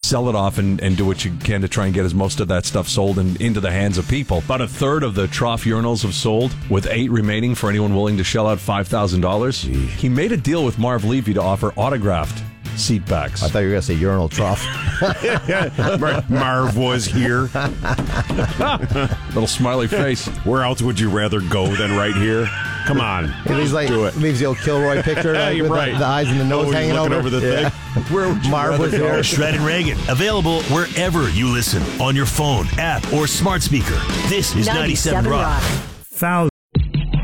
sell it off and do what you can to try and get as most of that stuff sold and into the hands of people. About a third of the trough urinals have sold, with 8 remaining for anyone willing to shell out $5,000. He made a deal with Marv Levy to offer autographed seat backs. I thought you were going to say urinal trough. Marv was here. Little smiley face. Where else would you rather go than right here? Come on. He's like, do it. leaves the old Kilroy picture like, You're with right. the eyes and the nose he's hanging looking over the thing. Where would you Marv rather was go? here. Shred and Reagan, available wherever you listen, on your phone, app, or smart speaker. This is 97 Rock. Thousands.